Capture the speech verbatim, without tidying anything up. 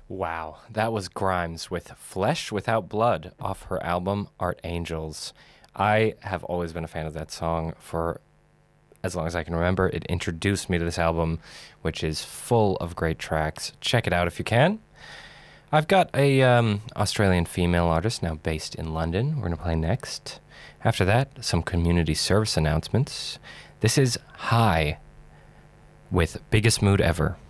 Wow, that was Grimes with Flesh Without Blood off her album Art Angels. I have always been a fan of that song for as long as I can remember. It introduced me to this album, which is full of great tracks. Check it out if you can. I've got a um, Australian female artist now based in London. We're going to play next. After that, some community service announcements. This is High with Biggest Mood Ever.